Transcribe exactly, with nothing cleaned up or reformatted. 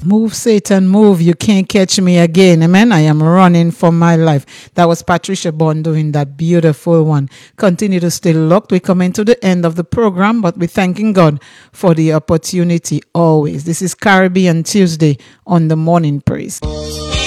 Move, Satan, move. You can't catch me again. Amen. I am running for my life. That was Patricia Bond doing that beautiful one. Continue to stay locked. We're coming to the end of the program, but we're thanking God for the opportunity always. This is Caribbean Tuesday on the Morning Praise.